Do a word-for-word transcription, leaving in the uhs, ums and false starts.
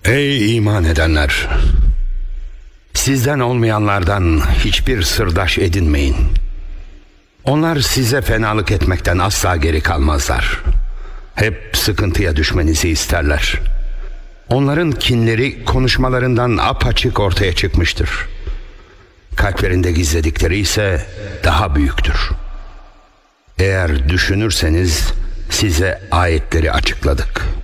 Ey iman edenler! Sizden olmayanlardan hiçbir sırdaş edinmeyin. Onlar size fenalık etmekten asla geri kalmazlar. Hep sıkıntıya düşmenizi isterler. Onların kinleri konuşmalarından apaçık ortaya çıkmıştır. Kalplerinde gizledikleri ise daha büyüktür. Eğer düşünürseniz size ayetleri açıkladık.